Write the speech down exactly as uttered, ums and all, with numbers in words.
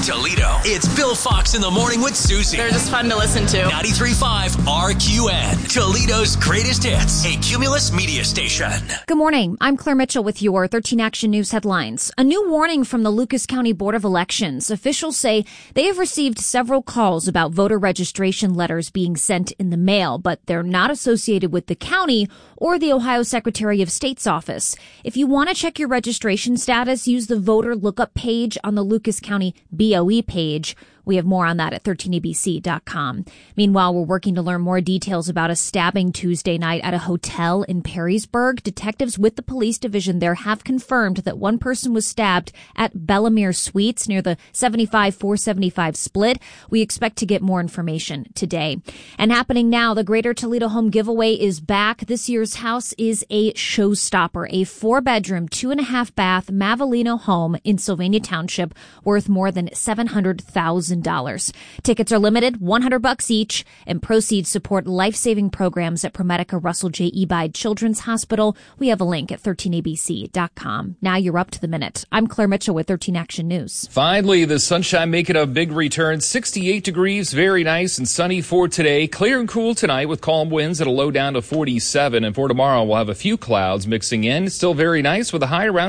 In Toledo, it's Bill Fox in the Morning with Susie. They're just fun to listen to. ninety-three point five R Q N, Toledo's greatest hits, a Cumulus media station. Good morning. I'm Claire Mitchell with your thirteen Action News headlines. A new warning from the Lucas County Board of Elections. Officials say they have received several calls about voter registration letters being sent in the mail, but they're not associated with the county or the Ohio Secretary of State's office. If you want to check your registration status, use the voter lookup page on the Lucas County B O E page. We have more on that at thirteen A B C dot com. Meanwhile, we're working to learn more details about a stabbing Tuesday night at a hotel in Perrysburg. Detectives with the police division there have confirmed that one person was stabbed at Bellamere Suites near the seventy-five four seventy-five split. We expect to get more information today. And happening now, the Greater Toledo Home Giveaway is back. This year's house is a showstopper, a four-bedroom, two-and-a-half-bath Mavalino home in Sylvania Township worth more than seven hundred thousand dollars. Tickets are limited, one hundred bucks each, and proceeds support life-saving programs at ProMedica Russell J. Ebeid Children's Hospital. We have a link at thirteen A B C dot com. Now you're up to the minute. I'm Claire Mitchell with thirteen Action News. Finally, the sunshine making a big return. sixty-eight degrees, very nice and sunny for today. Clear and cool tonight with calm winds at a low down to forty-seven. And for tomorrow, we'll have a few clouds mixing in. Still very nice with a high around